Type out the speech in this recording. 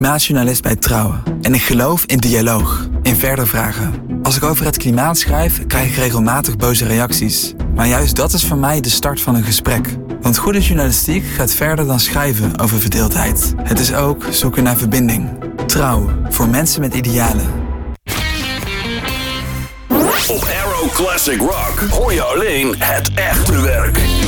maatjournalist bij Trouw. En ik geloof in dialoog, in verder vragen. Als ik over het klimaat schrijf, krijg ik regelmatig boze reacties. Maar juist dat is voor mij de start van een gesprek. Want goede journalistiek gaat verder dan schrijven over verdeeldheid. Het is ook zoeken naar verbinding. Trouw, voor mensen met idealen. Op Aero Classic Rock hoor je alleen het echte werk.